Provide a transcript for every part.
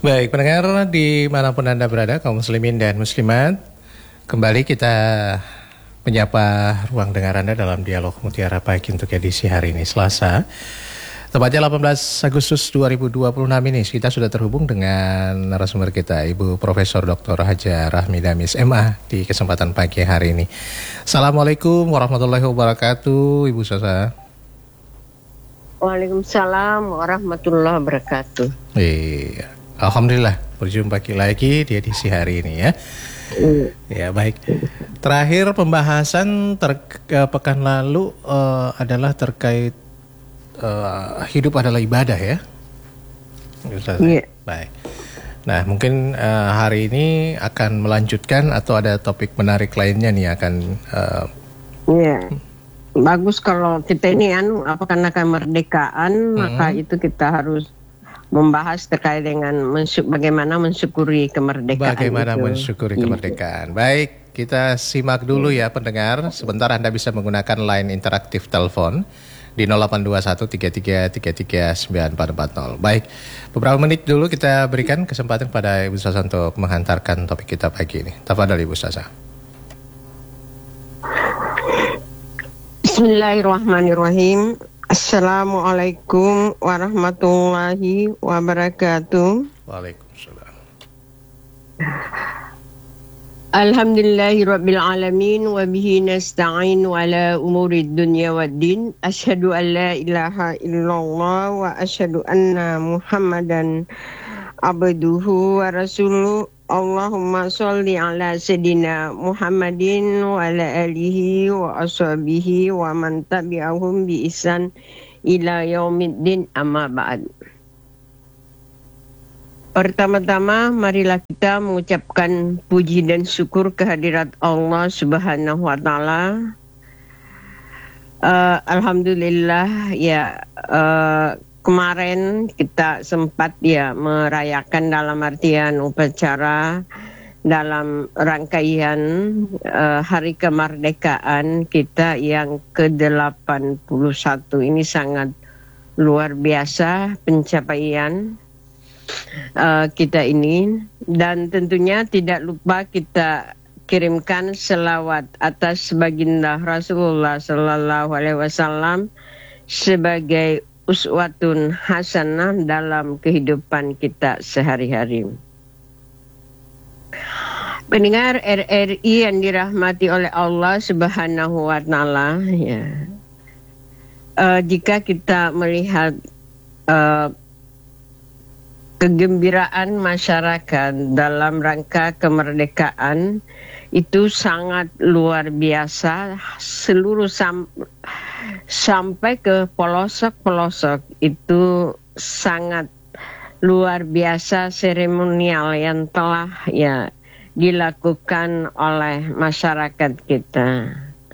Baik, pendengar dimanapun Anda berada, kaum muslimin dan muslimat, kembali kita menyapa ruang dengar Anda dalam dialog Mutiara Pagi untuk edisi hari ini, Selasa. Tepatnya 18 Agustus 2026 ini kita sudah terhubung dengan narasumber kita, Ibu Profesor Dr. Haja Rahmi Damis, MA, di kesempatan pagi hari ini. Assalamualaikum warahmatullahi wabarakatuh, Ibu Sasa. Waalaikumsalam warahmatullahi wabarakatuh. Iya, alhamdulillah berjumpa lagi di edisi hari ini ya. Ya baik. Terakhir pembahasan pekan lalu adalah terkait hidup adalah ibadah ya. Iya. Baik. Nah mungkin hari ini akan melanjutkan atau ada topik menarik lainnya nih akan. Iya. Bagus kalau kita ini karena kemerdekaan, maka itu kita harus membahas terkait dengan bagaimana mensyukuri kemerdekaan. Bagaimana mensyukuri kemerdekaan. Baik, kita simak dulu ya pendengar. Sebentar Anda bisa menggunakan line interaktif telepon di 082133339440. Baik, beberapa menit dulu kita berikan kesempatan pada Ibu Sasa untuk menghantarkan topik kita pagi ini. Tafadhal Ibu Sasa. Bismillahirrahmanirrahim. Assalamualaikum warahmatullahi wabarakatuh. Waalaikumsalam. Alhamdulillahirabbil alamin wa bihi nasta'in ala umurid dunya waddin. Asyhadu an la ilaha illallah wa asyhadu anna Muhammadan abduhu wa rasuluh. Allahumma sholli ala sayyidina Muhammadin wa ala alihi wa ashabihi wa man tabi'ahum bi ihsan ila yaumiddin, amma ba'd. Pertama-tama marilah kita mengucapkan puji dan syukur kehadirat Allah Subhanahu wa taala. Alhamdulillah ya, kemarin kita sempat merayakan dalam artian upacara dalam rangkaian hari kemerdekaan kita yang ke-81. Ini sangat luar biasa pencapaian kita ini, dan tentunya tidak lupa kita kirimkan selawat atas baginda Rasulullah Sallallahu Alaihi Wasallam sebagai uswatun hasanah dalam kehidupan kita sehari-hari. Pendengar RRI yang dirahmati oleh Allah Subhanahu wa taala ya. Jika kita melihat kegembiraan masyarakat dalam rangka kemerdekaan itu sangat luar biasa, seluruh sampai ke pelosok-pelosok itu sangat luar biasa seremonial yang telah dilakukan oleh masyarakat kita.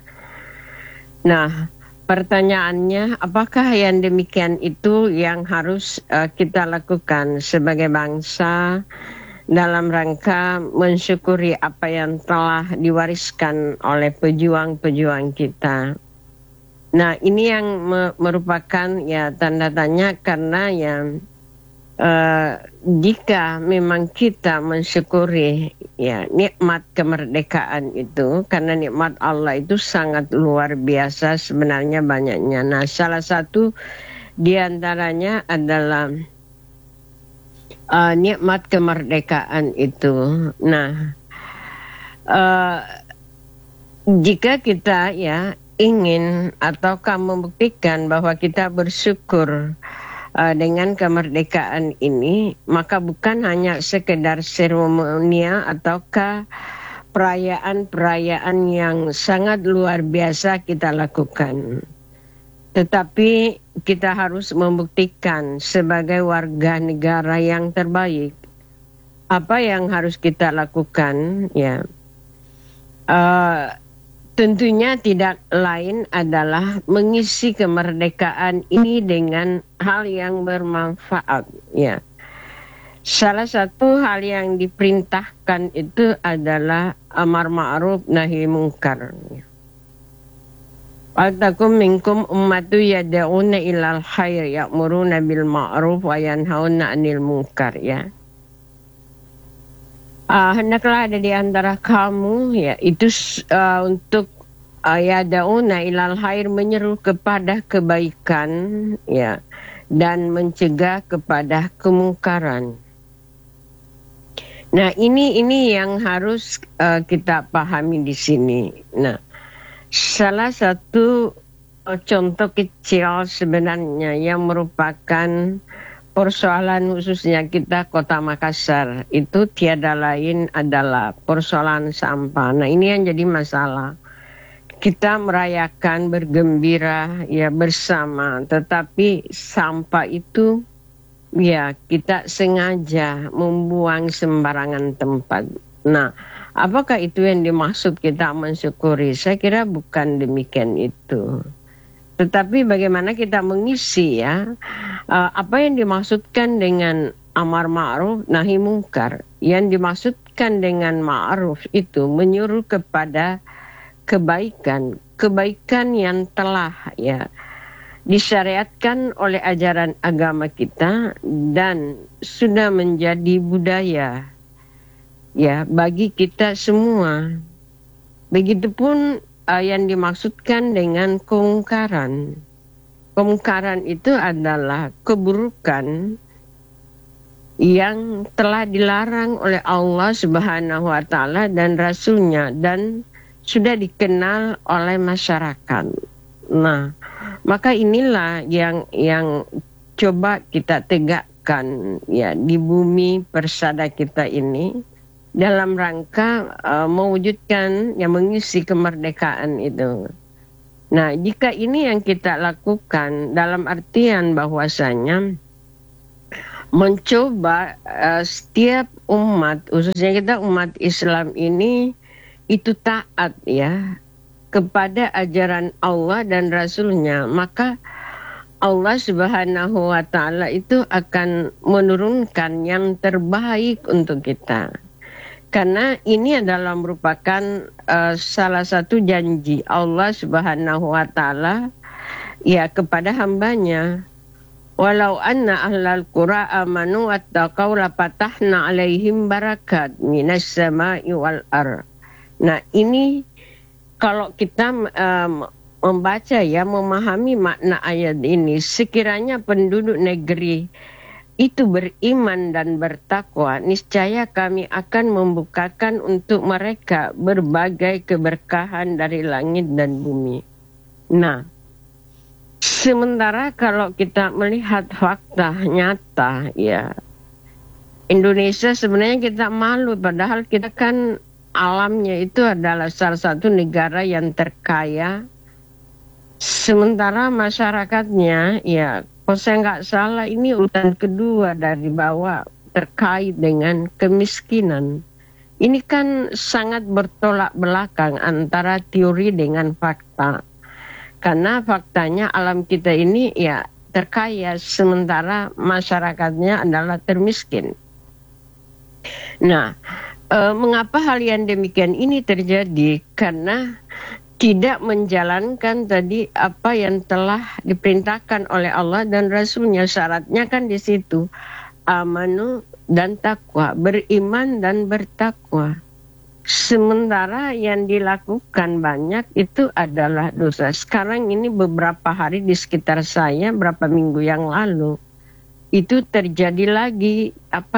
Nah, pertanyaannya, apakah yang demikian itu yang harus kita lakukan sebagai bangsa dalam rangka mensyukuri apa yang telah diwariskan oleh pejuang-pejuang kita? Nah, ini yang merupakan tanda tanya, karena jika memang kita mensyukuri nikmat kemerdekaan itu, karena nikmat Allah itu sangat luar biasa sebenarnya banyaknya. Nah, salah satu di antaranya adalah nikmat kemerdekaan itu. Nah, jika kita ingin ataukah membuktikan bahwa kita bersyukur dengan kemerdekaan ini, maka bukan hanya sekedar seremonial ataukah perayaan-perayaan yang sangat luar biasa kita lakukan, tetapi kita harus membuktikan sebagai warga negara yang terbaik apa yang harus kita lakukan tentunya tidak lain adalah mengisi kemerdekaan ini dengan hal yang bermanfaat. Salah satu hal yang diperintahkan itu adalah amar ma'ruf nahi mungkar. Waltakum minkum ummatu yad'una ilal khair ya'muruna bil ma'ruf wa yanhauna 'anil munkar Hendaklah ada di antara kamu ya itu untuk yadauna ilal khair, menyeru kepada kebaikan ya, dan mencegah kepada kemungkaran. Nah, ini yang harus kita pahami di sini. Nah, salah satu contoh kecil sebenarnya yang merupakan persoalan khususnya kita Kota Makassar itu tiada lain adalah persoalan sampah. Nah, ini yang jadi masalah. Kita merayakan, bergembira ya bersama, tetapi sampah itu ya kita sengaja membuang sembarangan tempat. Nah, apakah itu yang dimaksud kita mensyukuri? Saya kira bukan demikian itu. Tetapi bagaimana kita mengisi ya, apa yang dimaksudkan dengan amar ma'ruf nahi mungkar. Yang dimaksudkan dengan ma'ruf itu menyuruh kepada kebaikan, kebaikan yang telah ya disyariatkan oleh ajaran agama kita dan sudah menjadi budaya ya bagi kita semua. Begitupun yang dimaksudkan dengan kemungkaran. Kemungkaran itu adalah keburukan yang telah dilarang oleh Allah Subhanahu wa taala dan Rasulnya dan sudah dikenal oleh masyarakat. Nah, maka inilah yang coba kita tegakkan ya di bumi persada kita ini dalam rangka mewujudkan yang mengisi kemerdekaan itu. Nah, jika ini yang kita lakukan dalam artian bahwasanya mencoba setiap umat, khususnya kita umat Islam ini itu taat ya kepada ajaran Allah dan Rasulnya, maka Allah Subhanahu wa taala itu akan menurunkan yang terbaik untuk kita. Karena ini adalah merupakan salah satu janji Allah Subhanahu wa taala ya kepada hambanya. Walau anna ahlal qura amanu wattaqau lapatahna alaihim barakat minas sama'i wal ar. Nah, ini kalau kita membaca ya, memahami makna ayat ini, sekiranya penduduk negeri itu beriman dan bertakwa, niscaya kami akan membukakan untuk mereka berbagai keberkahan dari langit dan bumi. Nah, sementara kalau kita melihat fakta nyata ya, Indonesia sebenarnya kita malu, padahal kita kan alamnya itu adalah salah satu negara yang terkaya. Sementara masyarakatnya ya, kalau saya nggak salah ini urutan kedua dari bawah terkait dengan kemiskinan. Ini kan sangat bertolak belakang antara teori dengan fakta. Karena faktanya alam kita ini ya terkaya, sementara masyarakatnya adalah termiskin. Nah, mengapa hal yang demikian ini terjadi? Karena tidak menjalankan tadi apa yang telah diperintahkan oleh Allah dan Rasulnya. Syaratnya kan di situ, amanu dan takwa, beriman dan bertakwa. Sementara yang dilakukan banyak itu adalah dosa. Sekarang ini beberapa hari di sekitar saya, beberapa minggu yang lalu, itu terjadi lagi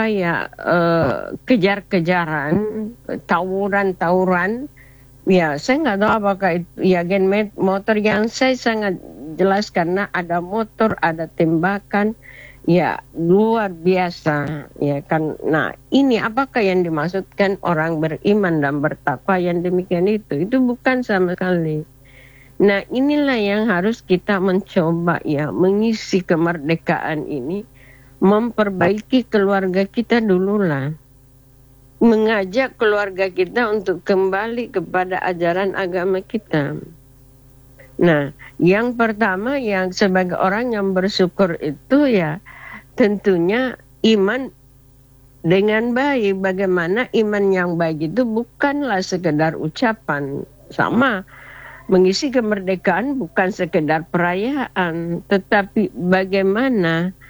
kejar-kejaran, tawuran. Ya, saya nggak tahu apakah itu ya gen motor, yang saya sangat jelas karena ada motor, ada tembakan, ya luar biasa, ya kan. Nah, ini apakah yang dimaksudkan orang beriman dan bertakwa yang demikian itu? Itu bukan sama sekali. Nah, inilah yang harus kita mencoba ya mengisi kemerdekaan ini. Memperbaiki keluarga kita dululah. Mengajak keluarga kita untuk kembali kepada ajaran agama kita. Nah, yang pertama yang sebagai orang yang bersyukur itu ya tentunya iman dengan baik. Bagaimana iman yang baik itu bukanlah sekedar ucapan. Sama, mengisi kemerdekaan bukan sekedar perayaan, tetapi bagaimana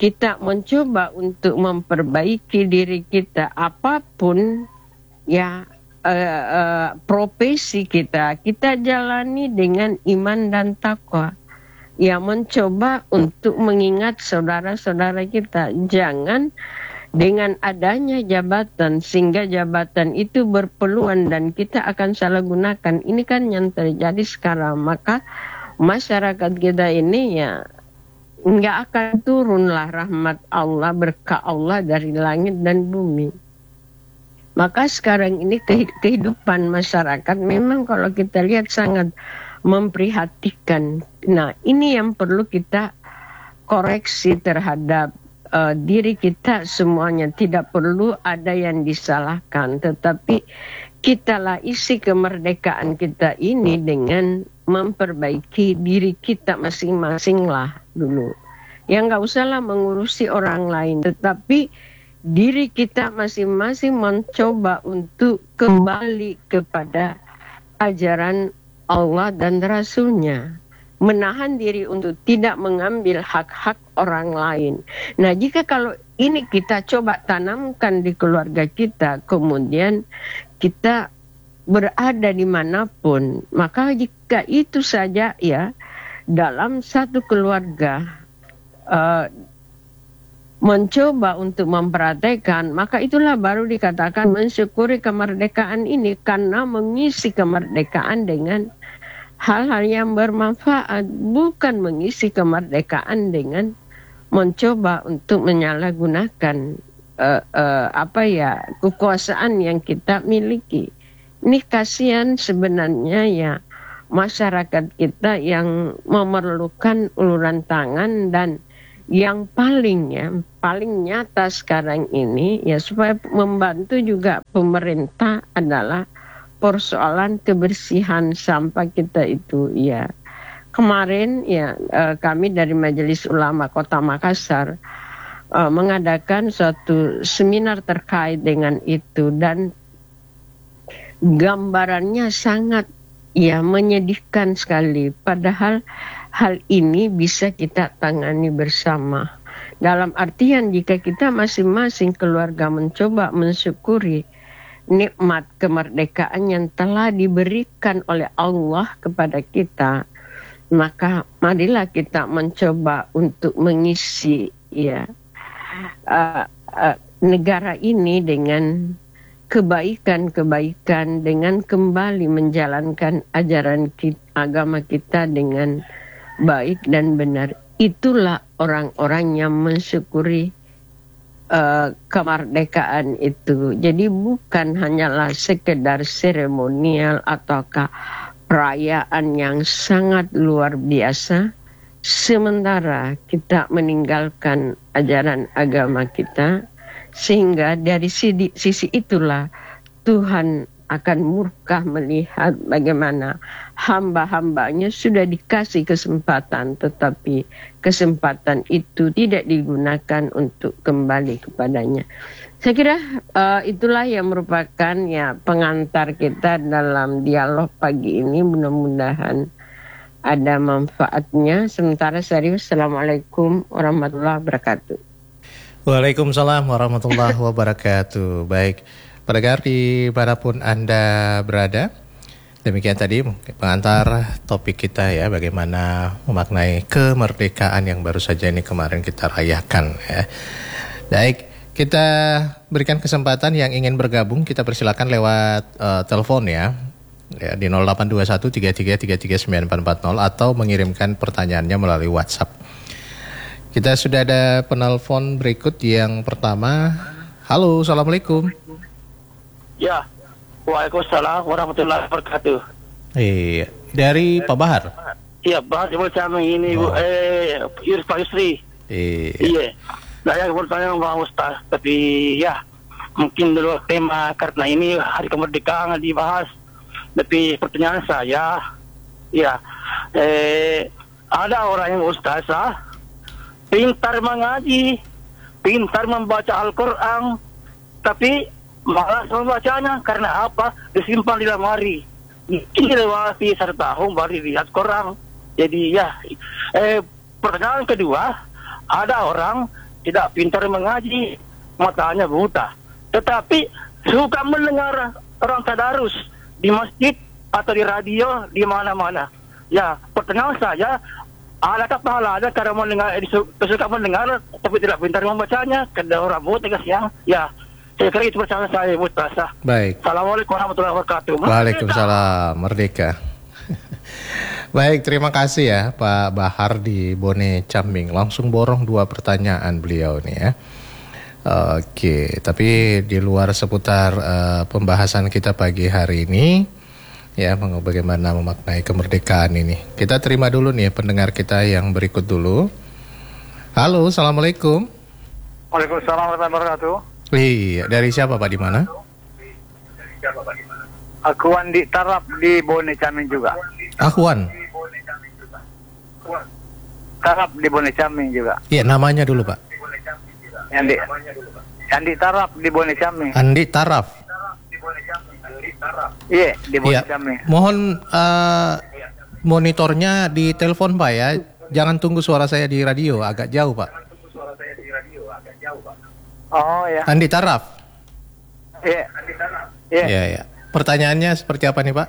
kita mencoba untuk memperbaiki diri kita, apapun ya profesi kita jalani dengan iman dan takwa. Ya, mencoba untuk mengingat saudara-saudara kita, jangan dengan adanya jabatan sehingga jabatan itu berpeluang dan kita akan salah gunakan. Ini kan yang terjadi sekarang. Maka masyarakat kita ini ya nggak akan turunlah rahmat Allah, berkah Allah dari langit dan bumi. Maka sekarang ini kehidupan masyarakat memang kalau kita lihat sangat memprihatinkan. Nah, ini yang perlu kita koreksi terhadap diri kita semuanya. Tidak perlu ada yang disalahkan, tetapi kitalah isi kemerdekaan kita ini dengan memperbaiki diri kita masing-masing lah dulu. Ya nggak usahlah mengurusi orang lain, tetapi diri kita masing-masing mencoba untuk kembali kepada ajaran Allah dan Rasulnya, menahan diri untuk tidak mengambil hak-hak orang lain. Nah, jika kalau ini kita coba tanamkan di keluarga kita, kemudian kita berada dimanapun, maka jika itu saja ya dalam satu keluarga mencoba untuk mempraktekkan, maka itulah baru dikatakan mensyukuri kemerdekaan ini, karena mengisi kemerdekaan dengan hal-hal yang bermanfaat, bukan mengisi kemerdekaan dengan mencoba untuk menyalahgunakan kekuasaan yang kita miliki. Ini kasihan sebenarnya ya masyarakat kita yang memerlukan uluran tangan, dan yang paling nyata sekarang ini ya supaya membantu juga pemerintah adalah persoalan kebersihan sampah kita itu ya. Kemarin ya kami dari Majelis Ulama Kota Makassar mengadakan suatu seminar terkait dengan itu, dan gambarannya sangat ya menyedihkan sekali. Padahal hal ini bisa kita tangani bersama. Dalam artian jika kita masing-masing keluarga mencoba mensyukuri nikmat kemerdekaan yang telah diberikan oleh Allah kepada kita, maka marilah kita mencoba untuk mengisi ya negara ini dengan kebaikan-kebaikan, dengan kembali menjalankan ajaran agama kita dengan baik dan benar. Itulah orang-orang yang mensyukuri kemerdekaan itu. Jadi bukan hanyalah sekedar seremonial ataukah perayaan yang sangat luar biasa, sementara kita meninggalkan ajaran agama kita, sehingga dari sisi itulah Tuhan akan murka melihat bagaimana hamba-hambanya sudah dikasih kesempatan, tetapi kesempatan itu tidak digunakan untuk kembali kepadanya. Saya kira itulah yang merupakan ya pengantar kita dalam dialog pagi ini. Mudah-mudahan ada manfaatnya. Sementara saya Assalamualaikum warahmatullahi wabarakatuh. Waalaikumsalam warahmatullahi wabarakatuh. Baik, pendengar dimanapun Anda berada, demikian tadi pengantar topik kita ya, bagaimana memaknai kemerdekaan yang baru saja ini kemarin kita rayakan ya. Baik, kita berikan kesempatan yang ingin bergabung, kita persilakan lewat telepon ya di 082133333940 atau mengirimkan pertanyaannya melalui WhatsApp. Kita sudah ada penelpon berikut yang pertama. Halo, assalamualaikum. Ya, waalaikumsalam warahmatullahi wabarakatuh. Iya, dari Pak Bahar. Iya, Bahar bersama ini Bu, Pak Yusri. Iya. Saya bertanya Pak Ustaz, tapi ya mungkin dulu tema karena ini hari kemerdekaan dibahas. Tapi pertanyaan saya, ya, ada orang yang ustazah pintar mengaji, pintar membaca Al-Quran, tapi malas membacanya. Karena apa? Disimpan di lemari. Mungkin dilewati 1 tahun baru dilihat Quran. Jadi ya, pertanyaan kedua, ada orang tidak pintar mengaji, matanya buta. Tetapi suka mendengar orang tadarus di masjid atau di radio, di mana-mana. Ya, pertanyaan saya, adakah pahalanya karena mendengar, suka mendengar tapi tidak pintar membacanya? Kada orang buta yang, ya. Saya kira itu pertanyaan saya, Ustazah. Baik. Assalamualaikum warahmatullahi wabarakatuh. Waalaikumsalam, merdeka. Baik, terima kasih ya Pak Bahar di Bone Cambing. Langsung borong 2 pertanyaan beliau nih ya. Oke, tapi di luar seputar pembahasan kita pagi hari ini, ya bagaimana memaknai kemerdekaan ini. Kita terima dulu nih pendengar kita yang berikut dulu. Halo, Assalamualaikum. Waalaikumsalam warahmatullahi wabarakatuh. Iya, dari siapa Pak, di mana? Aku Andi Tarap di Bone Cambing juga. Ahwan. Tarap di Bone Cambing juga. Iya, namanya dulu Pak. Andi Tarap di Bone Cambing. Andi Taraf. Iya, di Bone Iya. Cambing. Mohon monitornya di telepon Pak ya. Jangan tunggu suara saya di radio, agak jauh Pak. Oh ya. Andi Taraf. Iya. Iya. Iya, iya. Pertanyaannya seperti apa nih Pak?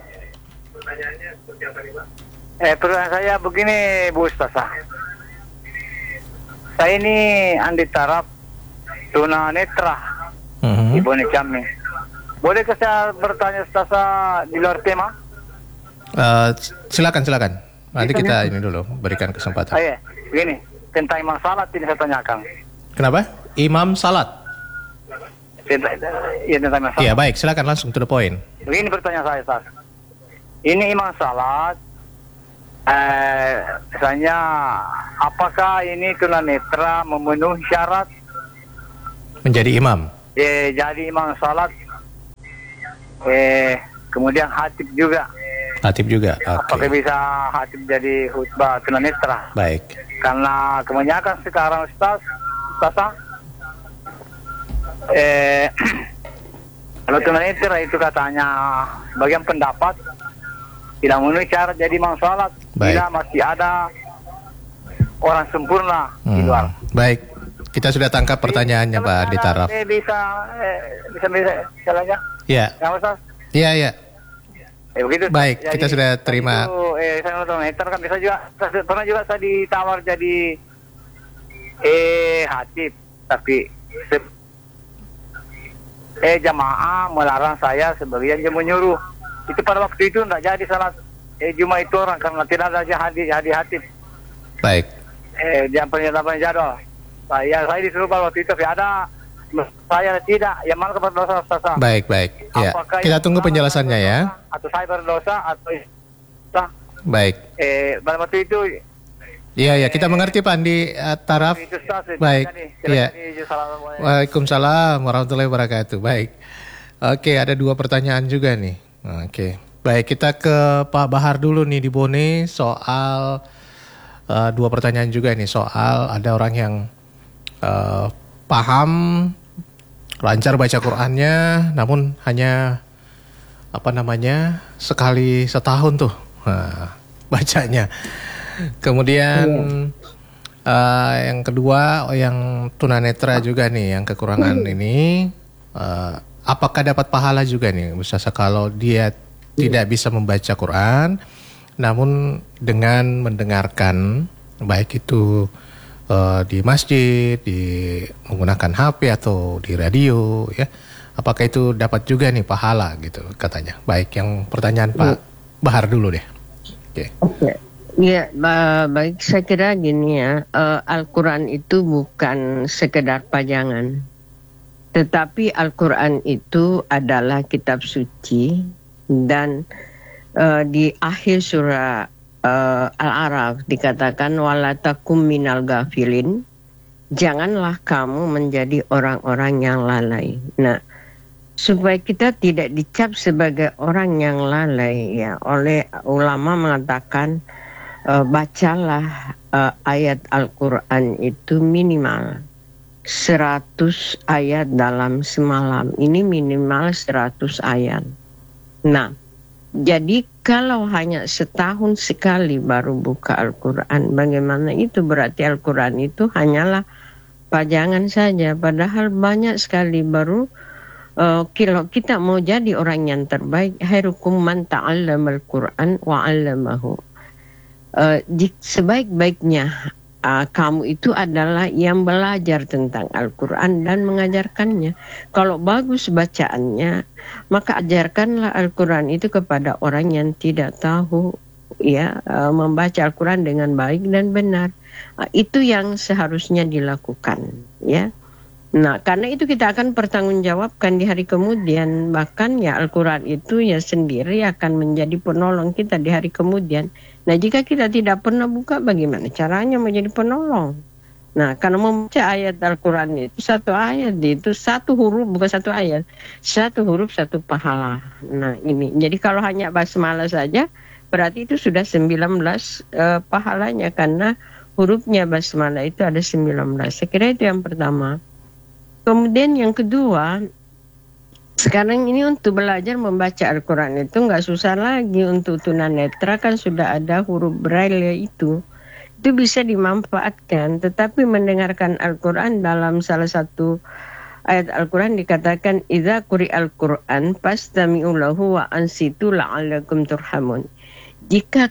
Pertanyaan saya begini, Bu Ustazah. Saya ini Andi Tarap, tunanetra di Bone Cambing. Bolehkah saya bertanya Ustazah di luar tema? Silakan. Nanti kita ini dulu berikan kesempatan. Iya, begini, tentang imam salat ini saya tanyakan. Kenapa? Imam salat. Tentang imam salat. Iya, baik, silakan langsung to the point. Begini pertanyaan saya, Ustaz. Ini imam salat, misalnya, apakah ini tunanetra memenuhi syarat Menjadi imam. jadi imam salat? Kemudian hatib juga. Hatib juga. Apakah Oke. bisa hatib jadi khutbah tunanetra? Baik. Karena kebanyakan sekarang Ustazah, kalau tunanetra itu katanya sebagian pendapat tidak memenuhi syarat jadi imam salat. Baik. Bila masih ada orang sempurna di luar. Baik. Kita sudah tangkap pertanyaannya Pak Andi Taraf. Bisa caranya? Iya. Ya, Ustaz. Iya. Begitu. Baik, kita sudah terima. Itu, saya tunanetra kan bisa juga. Pernah juga saya ditawar jadi hatib, tapi jamaah melarang saya, sebagian dia menyuruh. Itu pada waktu itu tidak jadi salat Jumat itu orang karena tidak ada jadi hatib. Baik. Dia penyatapan jadwal. Saya disuruh pada waktu itu, tapi ada saya tidak. Yang mana berdosa Ustazah? Baik. Ya. Apakah Kita yang tunggu pertama penjelasannya ya. berdosa, atau saya berdosa atau Baik. pada waktu itu. Iya, kita mengerti Pak Andi Taraf. Itu Ustaz, Baik. Iya. Assalamualaikum. Waalaikumsalam warahmatullahi wabarakatuh. Baik. Oke, ada 2 pertanyaan juga nih. Oke. Baik, kita ke Pak Bahar dulu nih di Bone soal 2 pertanyaan juga nih, soal ada orang yang paham, lancar baca Qur'annya, namun hanya sekali setahun tuh bacanya. Kemudian yang kedua, yang tunanetra juga nih, yang kekurangan ini, apakah dapat pahala juga nih Ustazah kalau dia tidak bisa membaca Quran, namun dengan mendengarkan, baik itu di masjid, menggunakan HP atau di radio, ya, apakah itu dapat juga nih pahala gitu katanya. Baik, yang pertanyaan Pak Bahar dulu deh. Oke. Ya, baik, saya kira gini ya, Al-Quran itu bukan sekedar pajangan, tetapi Al-Quran itu adalah kitab suci, dan di akhir surah Al-A'raf dikatakan wala takum minal ghafilin, janganlah kamu menjadi orang-orang yang lalai. Nah, supaya kita tidak dicap sebagai orang yang lalai, ya, oleh ulama mengatakan bacalah ayat Al-Quran itu minimal 100 ayat dalam semalam. Ini minimal 100 ayat. Nah, jadi kalau hanya setahun sekali baru buka Al-Quran, bagaimana itu? Berarti Al-Quran itu hanyalah pajangan saja, padahal banyak sekali. Baru kalau kita mau jadi orang yang terbaik, khairukum man ta'allamal Qur'an wa 'allamahu. Sebaik-baiknya kamu itu adalah yang belajar tentang Al-Quran dan mengajarkannya. Kalau bagus bacaannya, maka ajarkanlah Al-Quran itu kepada orang yang tidak tahu ya membaca Al-Quran dengan baik dan benar. Itu yang seharusnya dilakukan ya. Nah, karena itu kita akan pertanggungjawabkan di hari kemudian. Bahkan ya Al-Quran itu ya sendiri akan menjadi penolong kita di hari kemudian. Nah, jika kita tidak pernah buka, bagaimana caranya menjadi penolong? Nah, karena membaca ayat Al-Quran itu satu ayat, itu satu huruf, bukan satu ayat. Satu huruf, satu pahala. Nah, ini. Jadi kalau hanya basmalah saja, berarti itu sudah 19 pahalanya. Karena hurufnya basmalah itu ada 19. Saya kira itu yang pertama. Kemudian yang kedua, sekarang ini untuk belajar membaca Al-Quran itu nggak susah lagi. Untuk tunanetra kan sudah ada huruf braille itu bisa dimanfaatkan. Tetapi mendengarkan Al-Quran, dalam salah satu ayat Al-Quran dikatakan idza quri'al Qur'an fastami'u lahu wa ansitu la'allakum turhamun. Jika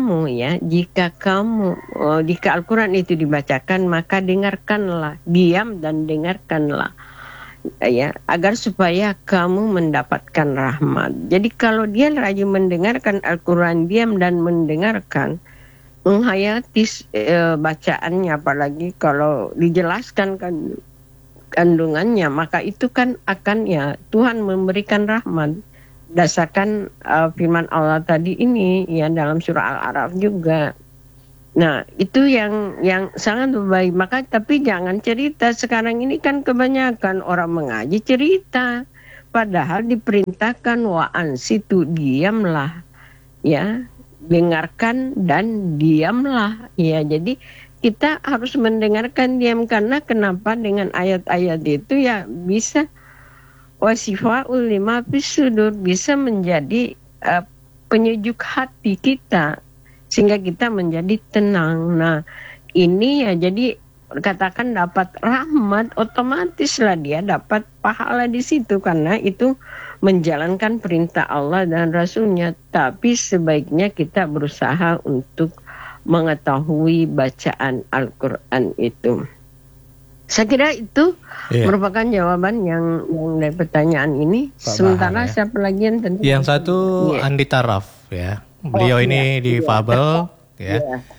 Al-Quran itu dibacakan, maka dengarkanlah, diam dan dengarkanlah ya, agar supaya kamu mendapatkan rahmat. Jadi kalau dia rajin mendengarkan Al-Quran, diam dan mendengarkan, menghayati bacaannya, apalagi kalau dijelaskan kandungannya, maka itu kan akan ya Tuhan memberikan rahmat. Dasarkan firman Allah tadi ini ya dalam surah Al-A'raf juga. Nah, itu yang sangat baik. Maka tapi jangan cerita. Sekarang ini kan kebanyakan orang mengaji cerita. Padahal diperintahkan wa ansitu, diamlah. Ya, dengarkan dan diamlah. Ya, jadi kita harus mendengarkan diam. Karena kenapa dengan ayat-ayat itu ya bisa wasifa'ul lima fis sudur, bisa menjadi penyejuk hati kita sehingga kita menjadi tenang. Nah, ini ya jadi katakan dapat rahmat, otomatis lah dia dapat pahala di situ karena itu menjalankan perintah Allah dan Rasulnya. Tapi sebaiknya kita berusaha untuk mengetahui bacaan Al-Quran itu. Saya kira itu merupakan jawaban yang dari pertanyaan ini. Pak Sementara ya. Siapa lagi yang tentu? Yang satu Andi Taraf ya. Beliau ini difabel ya.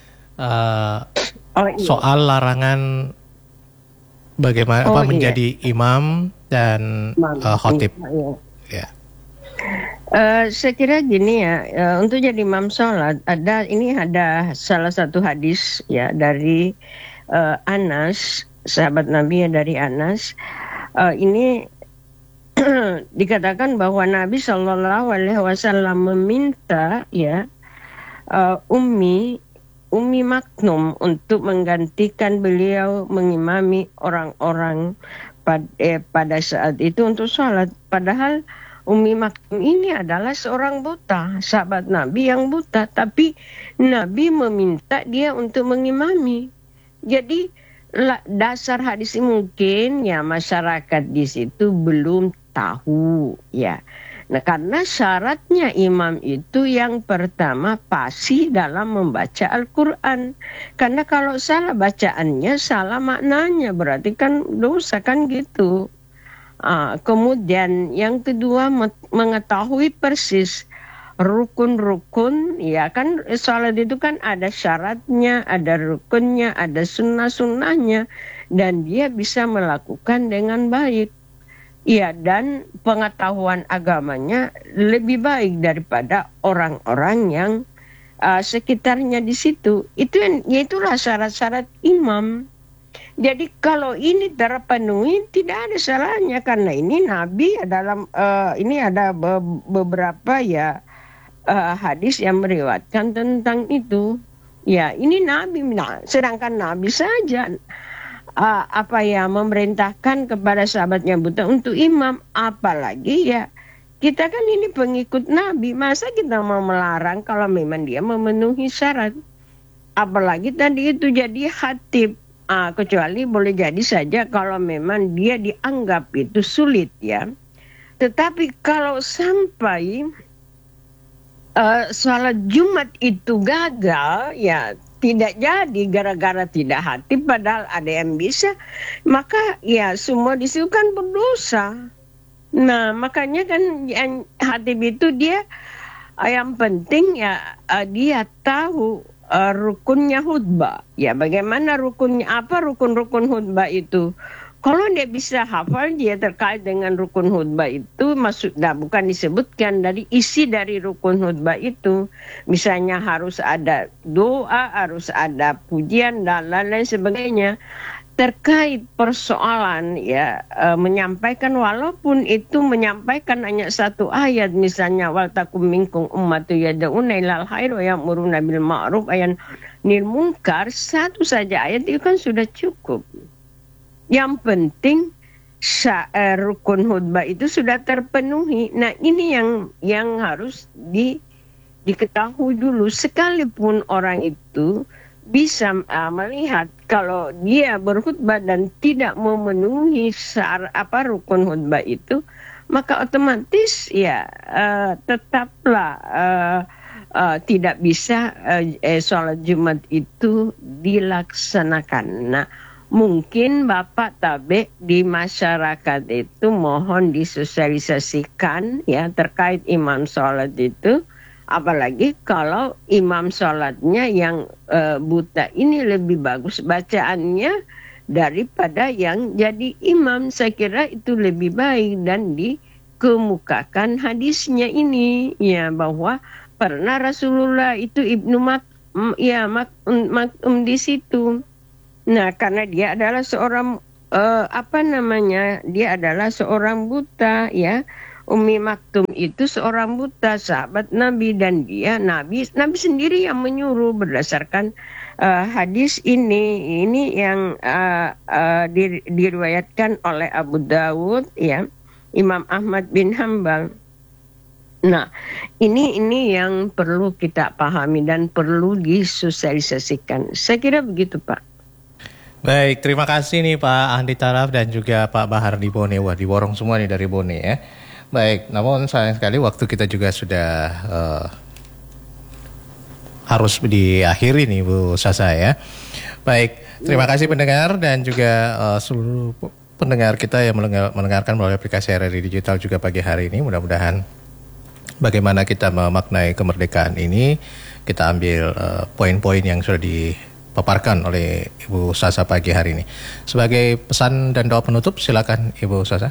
Soal larangan bagaimana menjadi imam dan khotib. Ya. Saya kira gini ya, untuk jadi imam sholat ada salah satu hadis ya dari Anas. Sahabat Nabi ya, dari Anas, ini dikatakan bahwa Nabi Shallallahu Alaihi Wasallam meminta ya Ummi Maktum untuk menggantikan beliau mengimami orang-orang pada saat itu untuk sholat. Padahal Ummi Maktum ini adalah seorang buta, sahabat Nabi yang buta, tapi Nabi meminta dia untuk mengimami. Jadi dasar hadis mungkin ya masyarakat di situ belum tahu ya. Nah, karena syaratnya imam itu yang pertama fasih dalam membaca Al-Quran. Karena kalau salah bacaannya, salah maknanya, berarti kan dosa kan gitu. Kemudian yang kedua mengetahui persis rukun-rukun, ya kan sholat itu kan ada syaratnya, ada rukunnya, ada sunnah-sunnahnya, dan dia bisa melakukan dengan baik. Ya, dan pengetahuan agamanya lebih baik daripada orang-orang yang sekitarnya di situ. Itulah syarat-syarat imam. Jadi kalau ini terpenuhi tidak ada salahnya, karena ini Nabi dalam ini ada beberapa ya hadis yang meriwayatkan tentang itu. Ya, ini Nabi. Nah, sedangkan Nabi saja memerintahkan kepada sahabatnya buta untuk imam, apalagi ya kita kan ini pengikut Nabi, masa kita mau melarang kalau memang dia memenuhi syarat? Apalagi tadi itu jadi khatib. kecuali boleh jadi saja kalau memang dia dianggap itu sulit ya. Tetapi kalau sampai sholat Jumat itu gagal, ya tidak jadi gara-gara tidak hati, padahal ada yang bisa, maka ya semua disitu kan berdosa. Nah makanya kan yang hatib itu dia yang penting ya dia tahu rukunnya khutbah. Ya bagaimana rukunnya, apa rukun-rukun khutbah itu. Kalau dia bisa hafal dia terkait dengan rukun khutbah itu, maksudnya bukan disebutkan dari isi dari rukun khutbah itu. Misalnya harus ada doa, harus ada pujian dan lain-lain sebagainya. Terkait persoalan ya menyampaikan, walaupun itu menyampaikan hanya satu ayat, misalnya wal takum minkum ummatu yad'una ilal khair wa ya'muruna bil ma'ruf wa yanhauna munkar, satu saja ayat itu kan sudah cukup. Yang penting rukun khutbah itu sudah terpenuhi. Nah ini yang harus diketahui dulu. Sekalipun orang itu bisa melihat kalau dia berkhutbah dan tidak memenuhi rukun khutbah itu, maka otomatis ya tetaplah tidak bisa sholat Jumat itu dilaksanakan. Nah mungkin Bapak Tabe di masyarakat itu mohon disosialisasikan ya terkait imam sholat itu. Apalagi kalau imam sholatnya yang buta ini lebih bagus bacaannya daripada yang jadi imam. Saya kira itu lebih baik dan dikemukakan hadisnya ini ya, bahwa pernah Rasulullah itu Ibnu Maktum di situ. Nah karena dia adalah seorang dia adalah seorang buta ya. Ummi Maktum itu seorang buta, sahabat Nabi, dan dia Nabi sendiri yang menyuruh berdasarkan hadis ini yang diriwayatkan oleh Abu Dawud ya, Imam Ahmad bin Hanbal. Nah, ini yang perlu kita pahami dan perlu disosialisasikan. Saya kira begitu, Pak. Baik, terima kasih nih Pak Andi Taraf dan juga Pak Bahar di Bone. Wah, diborong semua nih dari Bone ya. Baik, namun sayang sekali waktu kita juga sudah harus diakhiri nih Bu Sasa ya. Baik, terima kasih pendengar dan juga seluruh pendengar kita yang mendengarkan melalui aplikasi RRI Digital juga pagi hari ini. Mudah-mudahan bagaimana kita memaknai kemerdekaan ini, kita ambil poin-poin yang sudah dipaparkan oleh Ibu Sasa pagi hari ini. Sebagai pesan dan doa penutup, silakan Ibu Sasa.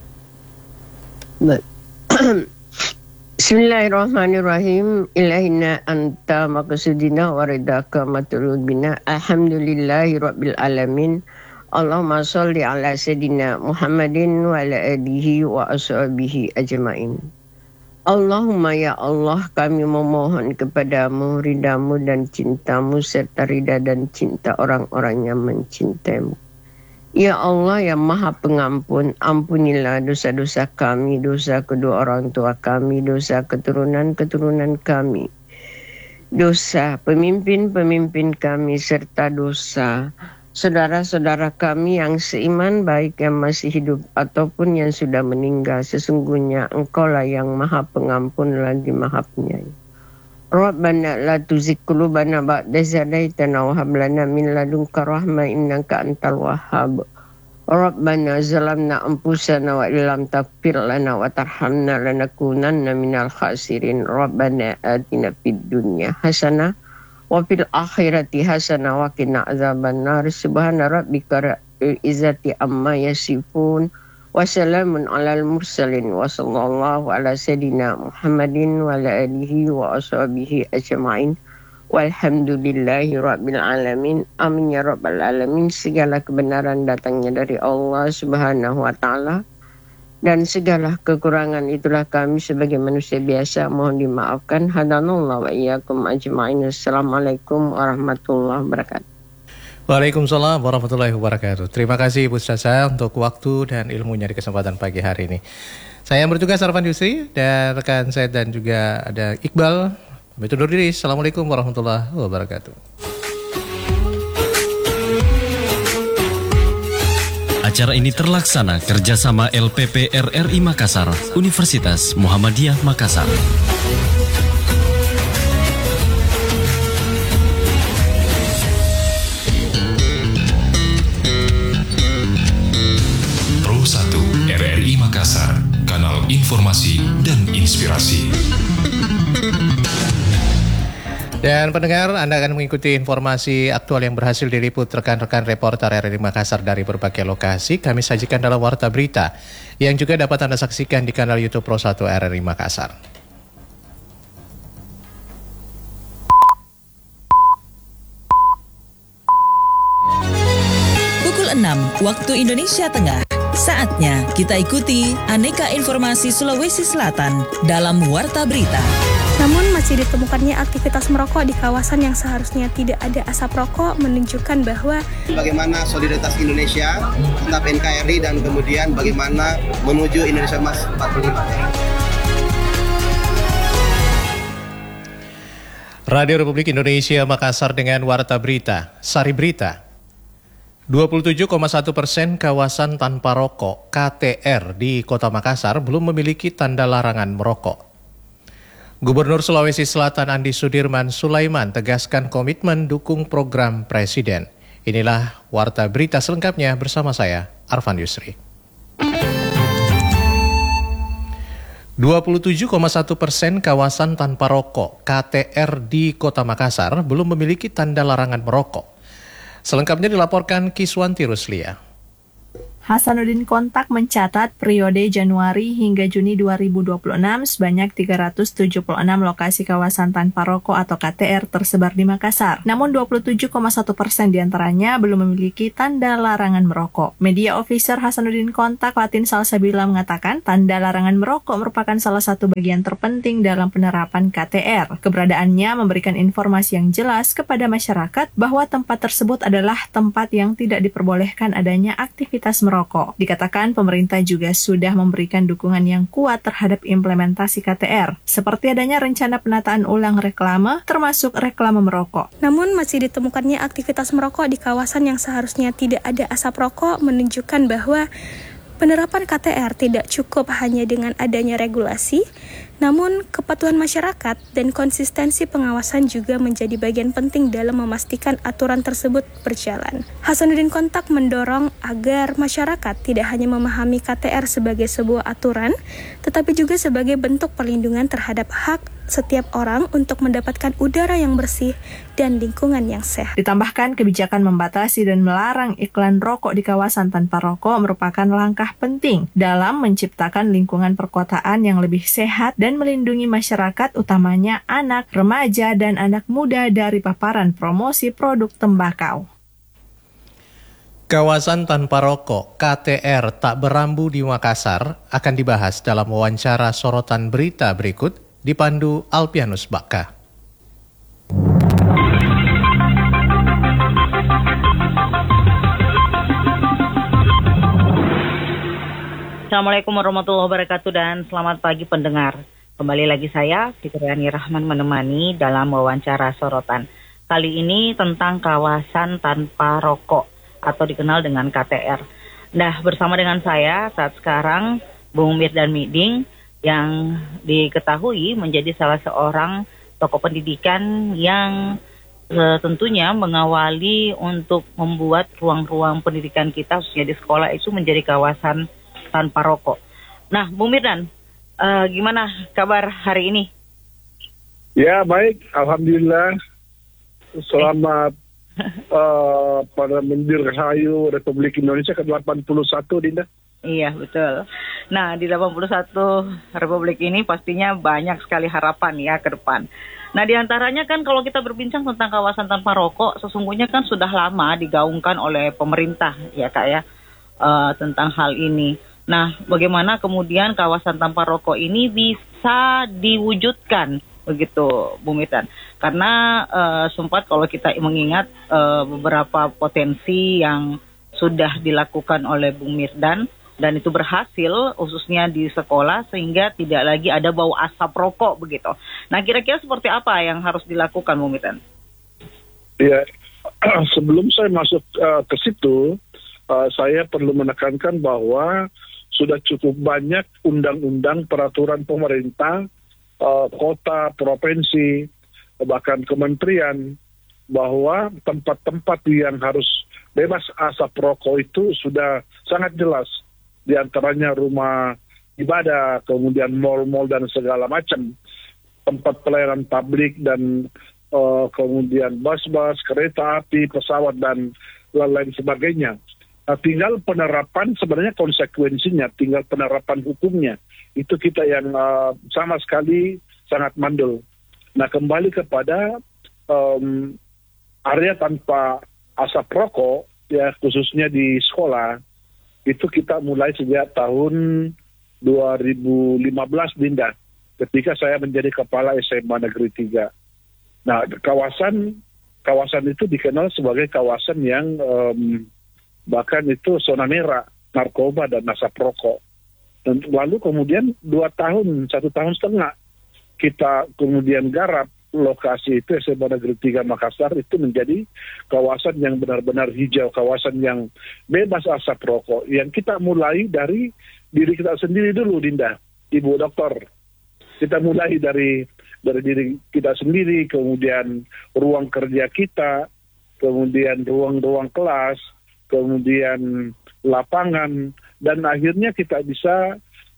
Bismillahirrahmanirrahim. Ilahina anta maqsudina waridaka matlubina. Alhamdulillahi rabbil alamin. Allahumma sholli ala sayyidina Muhammadin wa ala alihi wa ashabihi ajmain. Allahumma ya Allah, kami memohon kepadamu ridamu dan cintamu serta rida dan cinta orang-orang yang mencintaimu. Ya Allah yang maha pengampun, ampunilah dosa-dosa kami, dosa kedua orang tua kami, dosa keturunan-keturunan kami, dosa pemimpin-pemimpin kami, serta dosa saudara-saudara kami yang seiman, baik yang masih hidup ataupun yang sudah meninggal. Sesungguhnya Engkaulah yang maha pengampun lagi maha penyayang. Rabbana la tuzigh qulubana ba'da idh hadaitana wa hab lana min ladunka rahmah innaka antal wahhab. Rabbana zalamna anfusana wa illam taghfir lana wa tarhamna lanakunanna minal khasirin. Rabbana atina fid dunya hasanah wa fil akhirati hasanah wa qina adzabannar. Subhana rabbika rabbil izzati amma yasifun. Wassalamun alal mursalin wa sallallahu ala sayyidina Muhammadin wa ala alihi wa ashabihi ajma'in walhamdulillahi rabbil alamin. Amin ya rabbal alamin. Segala kebenaran datangnya dari Allah subhanahu wa ta'ala, dan segala kekurangan itulah kami sebagai manusia biasa mohon dimaafkan. Hadanallahu wa iyyakum ajma'in. Assalamualaikum warahmatullahi wabarakatuh. Waalaikumsalam warahmatullahi wabarakatuh. Terima kasih Ibu Sasa untuk waktu dan ilmunya di kesempatan pagi hari ini. Saya yang bertugas Arfan Yusri dan rekan saya dan juga ada Iqbal. Undur diri. Assalamualaikum warahmatullahi wabarakatuh. Acara ini terlaksana kerjasama LPP RRI Makassar, Universitas Muhammadiyah Makassar. Pro 1 RRI Makassar, kanal informasi dan inspirasi. Dan pendengar, Anda akan mengikuti informasi aktual yang berhasil diliput rekan-rekan reporter RRI Makassar dari berbagai lokasi. Kami sajikan dalam Warta Berita yang juga dapat Anda saksikan di kanal YouTube Pro 1 RRI Makassar. Pukul 6 waktu Indonesia Tengah. Saatnya kita ikuti aneka informasi Sulawesi Selatan dalam Warta Berita. Namun masih ditemukannya aktivitas merokok di kawasan yang seharusnya tidak ada asap rokok, menunjukkan bahwa bagaimana solidaritas Indonesia tetap NKRI dan kemudian bagaimana menuju Indonesia Emas 45. Radio Republik Indonesia Makassar dengan Warta Berita. Sari Berita. 27,1% kawasan tanpa rokok KTR di Kota Makassar belum memiliki tanda larangan merokok. Gubernur Sulawesi Selatan Andi Sudirman Sulaiman tegaskan komitmen dukung program Presiden. Inilah Warta Berita selengkapnya bersama saya, Arfan Yusri. 27,1% kawasan tanpa rokok KTR di Kota Makassar belum memiliki tanda larangan merokok. Selengkapnya dilaporkan Kiswanti Ruslia. Hasanuddin Kontak mencatat periode Januari hingga Juni 2026 sebanyak 376 lokasi kawasan tanpa rokok atau KTR tersebar di Makassar. Namun 27,1% diantaranya belum memiliki tanda larangan merokok. Media Officer Hasanuddin Kontak Fatin Salsabila mengatakan tanda larangan merokok merupakan salah satu bagian terpenting dalam penerapan KTR. Keberadaannya memberikan informasi yang jelas kepada masyarakat bahwa tempat tersebut adalah tempat yang tidak diperbolehkan adanya aktivitas merokok. Dikatakan pemerintah juga sudah memberikan dukungan yang kuat terhadap implementasi KTR, seperti adanya rencana penataan ulang reklame, termasuk reklame merokok. Namun masih ditemukannya aktivitas merokok di kawasan yang seharusnya tidak ada asap rokok, menunjukkan bahwa penerapan KTR tidak cukup hanya dengan adanya regulasi, namun kepatuhan masyarakat dan konsistensi pengawasan juga menjadi bagian penting dalam memastikan aturan tersebut berjalan. Hasanuddin Kontak mendorong agar masyarakat tidak hanya memahami KTR sebagai sebuah aturan, tetapi juga sebagai bentuk perlindungan terhadap hak setiap orang untuk mendapatkan udara yang bersih dan lingkungan yang sehat. Ditambahkan kebijakan membatasi dan melarang iklan rokok di kawasan tanpa rokok merupakan langkah penting dalam menciptakan lingkungan perkotaan yang lebih sehat dan melindungi masyarakat, utamanya anak, remaja, dan anak muda dari paparan promosi produk tembakau. Kawasan tanpa rokok KTR tak berambu di Makassar akan dibahas dalam wawancara sorotan berita berikut dipandu Alpianus Baka. Assalamualaikum warahmatullahi wabarakatuh dan selamat pagi pendengar. Kembali lagi saya, Fitriani Rahman menemani dalam wawancara sorotan. Kali ini tentang kawasan tanpa rokok atau dikenal dengan KTR. Nah, bersama dengan saya saat sekarang Bung Mirdan Miding yang diketahui menjadi salah seorang tokoh pendidikan yang tentunya mengawali untuk membuat ruang-ruang pendidikan kita khususnya di sekolah itu menjadi kawasan tanpa rokok. Nah, Bung Mirdan, gimana kabar hari ini? Ya, baik. Alhamdulillah. Selamat pada Dirgahayu Republik Indonesia ke-81, Dinda. Iya, betul. Nah, di 81 Republik ini pastinya banyak sekali harapan ya ke depan. Nah, diantaranya kan kalau kita berbincang tentang kawasan tanpa rokok, sesungguhnya kan sudah lama digaungkan oleh pemerintah ya Kak ya, tentang hal ini. Nah, bagaimana kemudian kawasan tanpa rokok ini bisa diwujudkan begitu, Bu Mitan? Karena sempat kalau kita mengingat beberapa potensi yang sudah dilakukan oleh Bung Mirdan dan itu berhasil khususnya di sekolah sehingga tidak lagi ada bau asap rokok begitu. Nah, kira-kira seperti apa yang harus dilakukan, Bu Mitan? Ya, sebelum saya masuk ke situ, saya perlu menekankan bahwa sudah cukup banyak undang-undang peraturan pemerintah, kota, provinsi, bahkan kementerian, bahwa tempat-tempat yang harus bebas asap rokok itu sudah sangat jelas. Di antaranya rumah ibadah, kemudian mal-mal dan segala macam, tempat pelayanan publik dan kemudian bus-bus, kereta api, pesawat, dan lain-lain sebagainya. Tinggal penerapan, sebenarnya konsekuensinya, tinggal penerapan hukumnya. Itu kita yang sama sekali sangat mandul. Nah, kembali kepada area tanpa asap rokok, ya khususnya di sekolah, itu kita mulai sejak tahun 2015, Dinda, ketika saya menjadi kepala SMA Negeri 3. Nah, kawasan itu dikenal sebagai kawasan yang bahkan itu zona merah, narkoba dan asap rokok. Dan lalu kemudian 1 tahun setengah, kita kemudian garap lokasi itu SMA Negeri 3 Makassar itu menjadi kawasan yang benar-benar hijau, kawasan yang bebas asap rokok. Yang kita mulai dari diri kita sendiri dulu, Dinda, Ibu Dokter. Kita mulai dari diri kita sendiri, kemudian ruang kerja kita, kemudian ruang-ruang kelas, kemudian lapangan, dan akhirnya kita bisa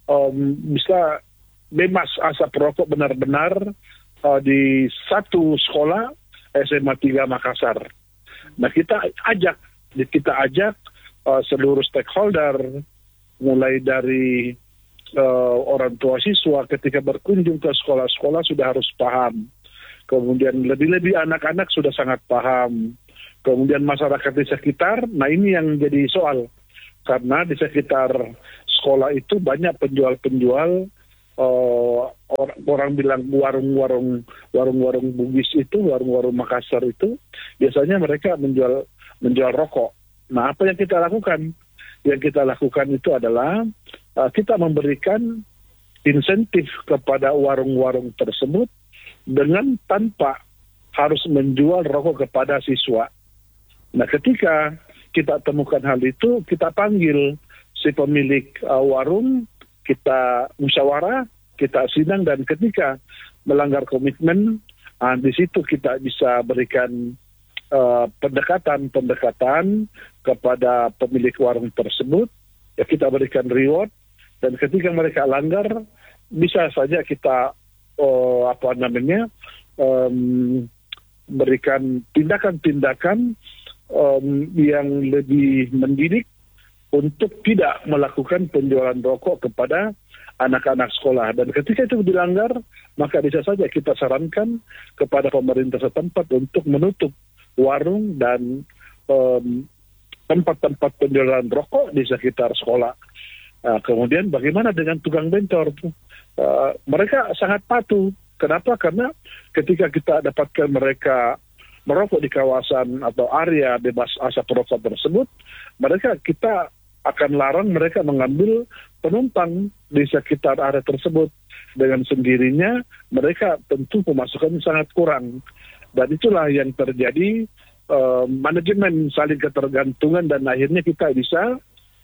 bebas asap rokok benar-benar di satu sekolah SMA 3 Makassar. Nah, kita ajak seluruh stakeholder, mulai dari orang tua siswa ketika berkunjung ke sekolah-sekolah sudah harus paham. Kemudian lebih-lebih anak-anak sudah sangat paham. Kemudian masyarakat di sekitar, nah ini yang jadi soal. Karena di sekitar sekolah itu banyak penjual-penjual, orang bilang warung-warung Bugis itu, warung-warung Makassar itu, biasanya mereka menjual rokok. Nah, apa yang kita lakukan? Yang kita lakukan itu adalah kita memberikan insentif kepada warung-warung tersebut dengan tanpa harus menjual rokok kepada siswa. Nah, ketika kita temukan hal itu, kita panggil si pemilik warung, kita musyawarah, kita sidang, dan ketika melanggar komitmen, di situ kita bisa berikan pendekatan kepada pemilik warung tersebut. Ya, kita berikan reward, dan ketika mereka langgar, bisa saja kita berikan tindakan-tindakan yang lebih mendidik untuk tidak melakukan penjualan rokok kepada anak-anak sekolah. Dan ketika itu dilanggar, maka bisa saja kita sarankan kepada pemerintah setempat untuk menutup warung dan tempat-tempat penjualan rokok di sekitar sekolah. Kemudian bagaimana dengan tukang bencor? Mereka sangat patuh. Kenapa? Karena ketika kita dapatkan mereka merokok di kawasan atau area bebas asap rokok tersebut, kita akan larang mereka mengambil penumpang di sekitar area tersebut. Dengan sendirinya mereka tentu pemasukan sangat kurang. Dan itulah yang terjadi, manajemen saling ketergantungan, dan akhirnya kita bisa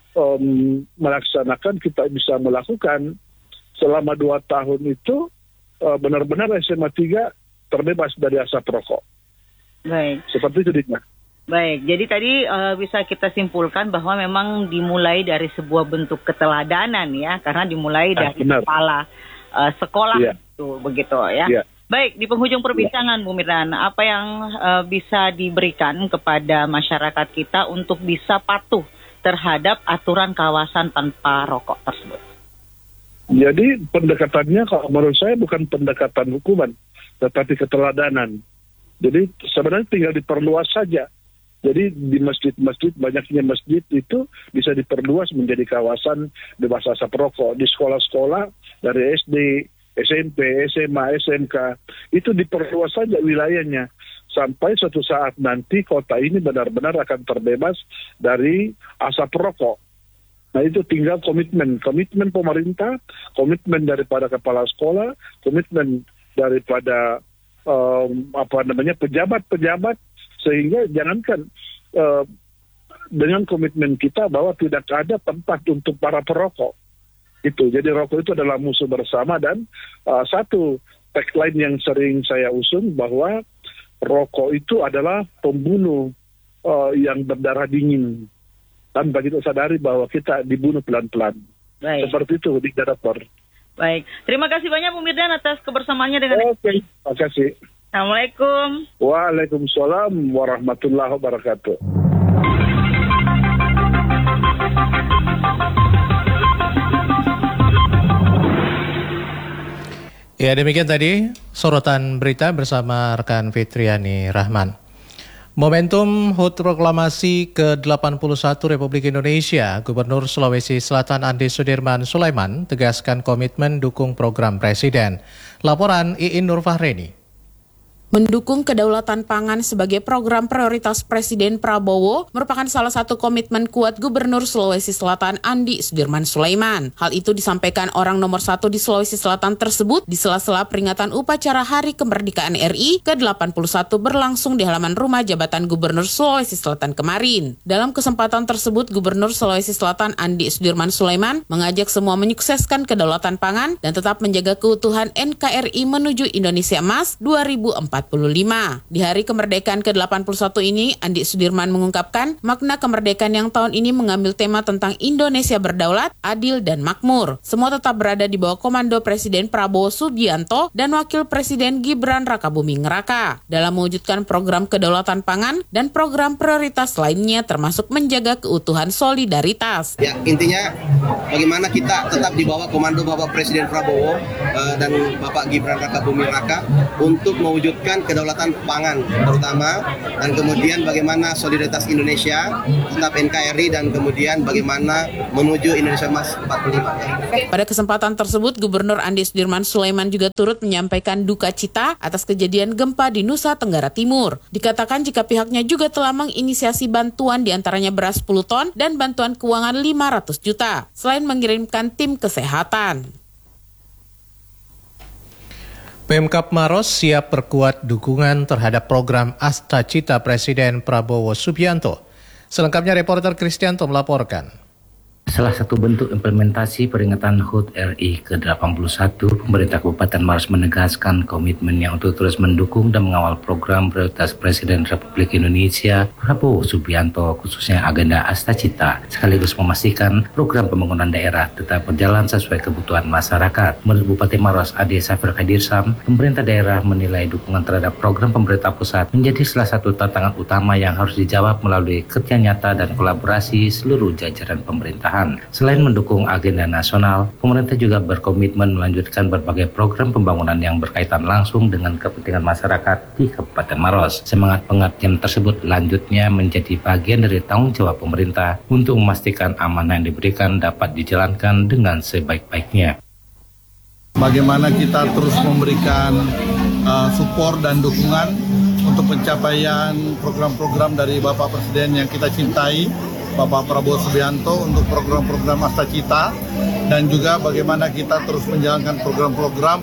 melakukan selama 2 tahun itu benar-benar SMA 3 terbebas dari asap rokok. Baik. Seperti itu, Dina. Baik, jadi tadi bisa kita simpulkan bahwa memang dimulai dari sebuah bentuk keteladanan ya, karena dimulai dari kepala sekolah itu, begitu ya. Yeah. Baik, di penghujung perbincangan Bu Mirdan, apa yang bisa diberikan kepada masyarakat kita untuk bisa patuh terhadap aturan kawasan tanpa rokok tersebut? Jadi pendekatannya kalau menurut saya bukan pendekatan hukuman, tetapi keteladanan. Jadi sebenarnya tinggal diperluas saja. Jadi di masjid-masjid, banyaknya masjid itu bisa diperluas menjadi kawasan bebas asap rokok. Di sekolah-sekolah dari SD, SMP, SMA, SMK, itu diperluas saja wilayahnya. Sampai suatu saat nanti kota ini benar-benar akan terbebas dari asap rokok. Nah, itu tinggal komitmen pemerintah, komitmen daripada kepala sekolah, komitmen daripada pejabat-pejabat, sehingga jangankan dengan komitmen kita bahwa tidak ada tempat untuk para perokok. Itu. Jadi rokok itu adalah musuh bersama, dan satu tagline yang sering saya usung bahwa rokok itu adalah pembunuh yang berdarah dingin. Tanpa kita sadari bahwa kita dibunuh pelan-pelan. Baik. Seperti itu, diktator. Baik. Terima kasih banyak Bu Mirdan atas kebersamaannya dengan... Oke, terima kasih. Assalamualaikum. Waalaikumsalam warahmatullahi wabarakatuh. Ya, demikian tadi sorotan berita bersama rekan Fitriani Rahman. Momentum HUT Proklamasi ke-81 Republik Indonesia, Gubernur Sulawesi Selatan Andi Sudirman Sulaiman tegaskan komitmen dukung program Presiden. Laporan Iin Nurfahreni. Mendukung kedaulatan pangan sebagai program prioritas Presiden Prabowo merupakan salah satu komitmen kuat Gubernur Sulawesi Selatan Andi Sudirman Sulaiman. Hal itu disampaikan orang nomor 1 di Sulawesi Selatan tersebut di sela-sela peringatan upacara Hari Kemerdekaan RI ke-81 berlangsung di halaman rumah jabatan Gubernur Sulawesi Selatan kemarin. Dalam kesempatan tersebut, Gubernur Sulawesi Selatan Andi Sudirman Sulaiman mengajak semua menyukseskan kedaulatan pangan dan tetap menjaga keutuhan NKRI menuju Indonesia Emas 2045. Di hari kemerdekaan ke-81 ini, Andi Sudirman mengungkapkan makna kemerdekaan yang tahun ini mengambil tema tentang Indonesia berdaulat, adil, dan makmur. Semua tetap berada di bawah komando Presiden Prabowo Subianto dan Wakil Presiden Gibran Rakabuming Raka dalam mewujudkan program kedaulatan pangan dan program prioritas lainnya termasuk menjaga keutuhan solidaritas. Ya, intinya bagaimana kita tetap di bawah komando Bapak Presiden Prabowo dan Bapak Gibran Rakabuming Raka untuk mewujudkan kedaulatan pangan terutama, dan kemudian bagaimana solidaritas Indonesia tetap NKRI, dan kemudian bagaimana menuju Indonesia Emas 45. Pada kesempatan tersebut, Gubernur Andi Sudirman Sulaiman juga turut menyampaikan duka cita atas kejadian gempa di Nusa Tenggara Timur. Dikatakan jika pihaknya juga telah menginisiasi bantuan diantaranya beras 10 ton dan bantuan keuangan 500 juta, selain mengirimkan tim kesehatan. Pemkab Maros siap perkuat dukungan terhadap program Asta Cita Presiden Prabowo Subianto. Selengkapnya reporter Kristianto melaporkan. Salah satu bentuk implementasi peringatan HUT RI ke-81, pemerintah Kabupaten Maros menegaskan komitmennya untuk terus mendukung dan mengawal program prioritas Presiden Republik Indonesia Prabowo Subianto, khususnya agenda Asta Cita, sekaligus memastikan program pembangunan daerah tetap berjalan sesuai kebutuhan masyarakat. Menurut Bupati Maros Ade Safir Khadirsam, pemerintah daerah menilai dukungan terhadap program pemerintah pusat menjadi salah satu tantangan utama yang harus dijawab melalui kerja nyata dan kolaborasi seluruh jajaran pemerintahan. Selain mendukung agenda nasional, pemerintah juga berkomitmen melanjutkan berbagai program pembangunan yang berkaitan langsung dengan kepentingan masyarakat di Kabupaten Maros. Semangat pengertian tersebut lanjutnya menjadi bagian dari tanggung jawab pemerintah untuk memastikan amanah yang diberikan dapat dijalankan dengan sebaik-baiknya. Bagaimana kita terus memberikan support dan dukungan untuk pencapaian program-program dari Bapak Presiden yang kita cintai, Bapak Prabowo Subianto, untuk program-program Asta Cita, dan juga bagaimana kita terus menjalankan program-program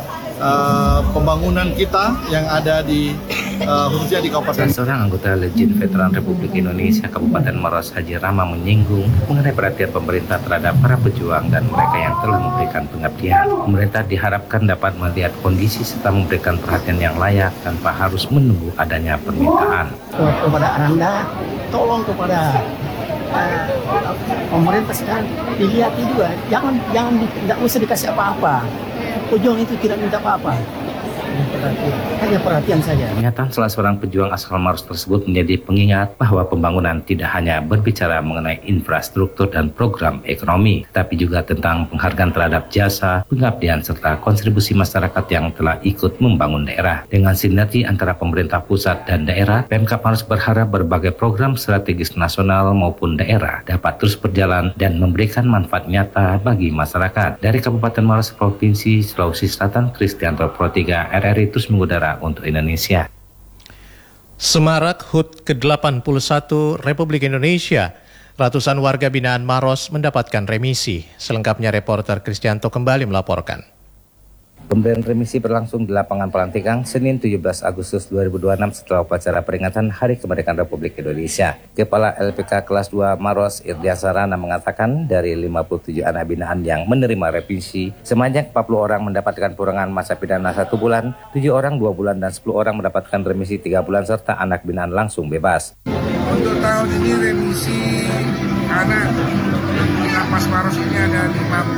pembangunan kita yang ada di khususnya di Kabupaten. Seorang anggota Legend Veteran Republik Indonesia Kabupaten Maros, Haji Rama, menyinggung mengenai perhatian pemerintah terhadap para pejuang dan mereka yang telah memberikan pengabdian. Pemerintah diharapkan dapat melihat kondisi serta memberikan perhatian yang layak tanpa harus menunggu adanya permintaan. Kepada Anda, tolong kepada pemerintah sekarang dilihat juga, jangan tidak usah dikasih apa-apa. Pejuang itu tidak minta apa-apa, hanya perhatian saja. Pernyataan salah seorang pejuang asal Maros tersebut menjadi pengingat bahwa pembangunan tidak hanya berbicara mengenai infrastruktur dan program ekonomi, tapi juga tentang penghargaan terhadap jasa, pengabdian, serta kontribusi masyarakat yang telah ikut membangun daerah. Dengan sinergi antara pemerintah pusat dan daerah, Pemkab Maros berharap berbagai program strategis nasional maupun daerah dapat terus berjalan dan memberikan manfaat nyata bagi masyarakat. Dari Kabupaten Maros, Provinsi Sulawesi Selatan, Kristianto Pro 3 RRI terus mengudara untuk Indonesia. Semarak HUT ke-81 Republik Indonesia, ratusan warga binaan Maros mendapatkan remisi. Selengkapnya reporter Kristianto kembali melaporkan. Pemberian remisi berlangsung di lapangan Pelantikan Senin 17 Agustus 2026 setelah upacara peringatan Hari Kemerdekaan Republik Indonesia. Kepala LPK kelas 2 Maros Irdiasarana mengatakan dari 57 anak binaan yang menerima revisi, sebanyak 40 orang mendapatkan kurangan masa pidana 1 bulan, 7 orang 2 bulan dan 10 orang mendapatkan remisi 3 bulan serta anak binaan langsung bebas. Untuk tahun ini remisi anak di lapas Maros ini ada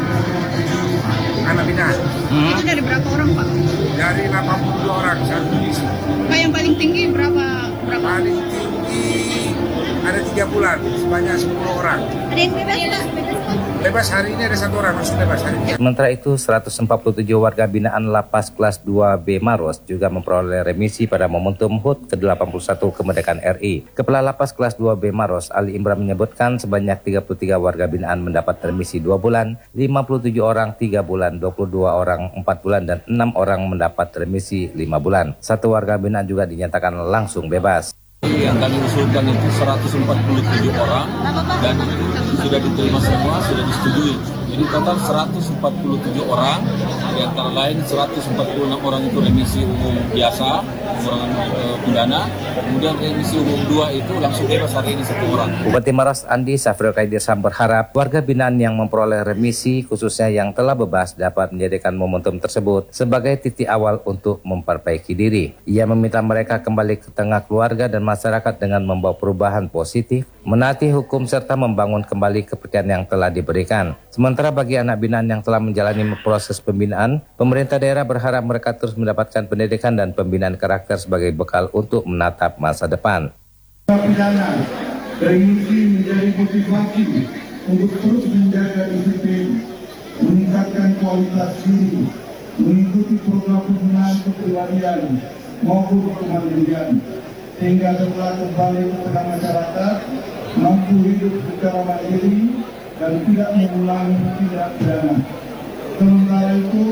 57 anak binaan. Itu dari berapa orang, Pak? Dari 82 orang, satu divisi. Pak, yang paling tinggi berapa? Paling tinggi ada 3 bulan, sebanyak 10 orang. Ada yang bebas? Bebas hari ini ada 1 orang, langsung bebas hari ini. Sementara itu, 147 warga binaan Lapas Kelas 2B Maros juga memperoleh remisi pada momentum HUT ke-81 Kemerdekaan RI. Kepala Lapas Kelas 2B Maros, Ali Imran menyebutkan sebanyak 33 warga binaan mendapat remisi 2 bulan, 57 orang 3 bulan, 22 orang 4 bulan, dan 6 orang mendapat remisi 5 bulan. 1 warga binaan juga dinyatakan langsung bebas. Yang kami usulkan itu 147 orang dan sudah diterima semua, sudah disetujui. Jadi total 147 orang, di antara lain 146 orang itu remisi umum biasa, pengurangan pidana, kemudian remisi umum 2 itu langsung bebas hari ini 1 orang. Bupati Maros Andi Safril Kaidirsam berharap warga binaan yang memperoleh remisi khususnya yang telah bebas dapat menjadikan momentum tersebut sebagai titik awal untuk memperbaiki diri. Ia meminta mereka kembali ke tengah keluarga dan masyarakat dengan membawa perubahan positif, menaati hukum serta membangun kembali kepercayaan yang telah diberikan. Sementara bagi anak binaan yang telah menjalani proses pembinaan, pemerintah daerah berharap mereka terus mendapatkan pendidikan dan pembinaan karakter sebagai bekal untuk menatap masa depan. Pidana remisi menjadi motivasi untuk terus menjaga disiplin, meningkatkan kualitas diri, mengikuti program pembinaan kepribadian maupun kemandirian, sehingga setelah kembali ke tengah masyarakat mampu hidup secara mandiri dan tidak mengulangi tindak pidana. Sementara itu,